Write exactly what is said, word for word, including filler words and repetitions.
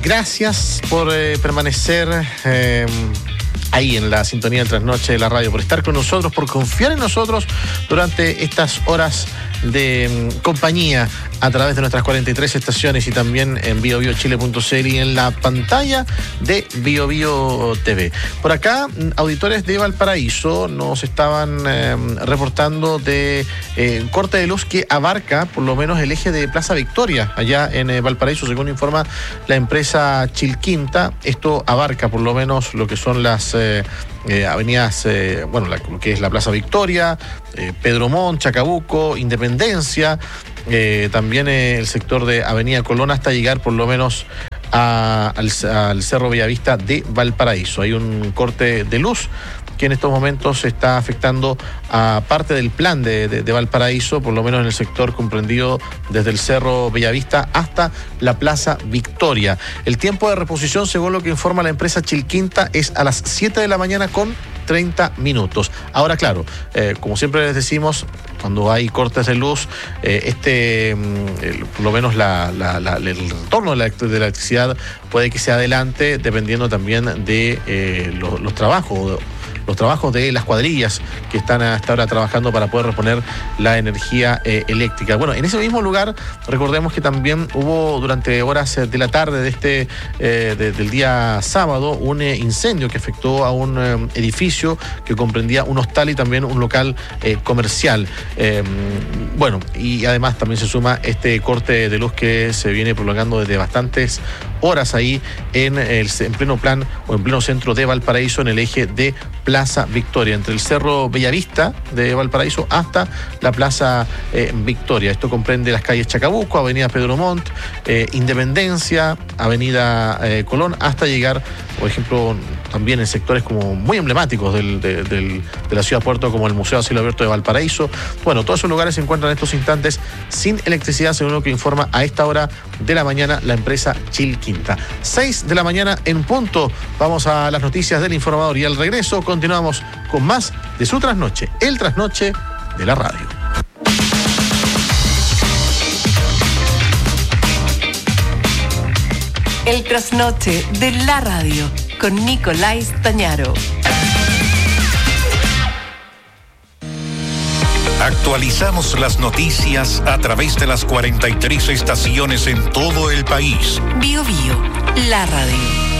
Gracias por eh, permanecer eh, ahí en la sintonía del Trasnoche de la radio, por estar con nosotros, por confiar en nosotros durante estas horas de um, compañía a través de nuestras cuarenta y tres estaciones y también en bio bio chile punto c l y en la pantalla de Bio Bio T V. Por acá, auditores de Valparaíso nos estaban eh, reportando de eh, corte de luz que abarca por lo menos el eje de Plaza Victoria, allá en eh, Valparaíso, según informa la empresa Chilquinta. Esto abarca por lo menos lo que son las eh, eh, avenidas, eh, bueno, la, lo que es la Plaza Victoria, eh, Pedro Montt, Chacabuco, Independencia, eh, también eh, el sector de Avenida Colón, hasta llegar por lo menos a, al, al Cerro Bellavista de Valparaíso. Hay un corte de luz que en estos momentos está afectando a parte del plan de, de, de Valparaíso, por lo menos en el sector comprendido desde el Cerro Bellavista hasta la Plaza Victoria. El tiempo de reposición, según lo que informa la empresa Chilquinta, es a las siete de la mañana con treinta minutos. Ahora, claro, eh, como siempre les decimos, cuando hay cortes de luz, eh, este, eh, por lo menos la, la, la, el retorno de la, de la electricidad puede que se adelante, dependiendo también de eh, los, los trabajos, los trabajos de las cuadrillas que están hasta ahora trabajando para poder reponer la energía eh, eléctrica. Bueno, en ese mismo lugar, recordemos que también hubo durante horas de la tarde de este eh, de, del día sábado un eh, incendio que afectó a un eh, edificio que comprendía un hostal y también un local eh, comercial. Eh, bueno, y además también se suma este corte de luz que se viene prolongando desde bastantes horas ahí en, el, en pleno plan o en pleno centro de Valparaíso, en el eje de Plaza Victoria, entre el Cerro Bellavista de Valparaíso hasta la Plaza eh, Victoria. Esto comprende las calles Chacabuco, Avenida Pedro Montt, eh, Independencia, Avenida eh, Colón, hasta llegar, por ejemplo, también en sectores como muy emblemáticos del, de, del, de la ciudad puerto, como el Museo a Cielo Abierto de Valparaíso. Bueno, todos esos lugares se encuentran en estos instantes sin electricidad, según lo que informa a esta hora de la mañana la empresa Chilquinta. seis de la mañana en punto. Vamos a las noticias del informador y al regreso continuamos con más de su trasnoche, el trasnoche de la radio. El trasnoche de la radio con Nicolás Tañaro. Actualizamos las noticias a través de las cuarenta y tres estaciones en todo el país. Bio Bio, la radio.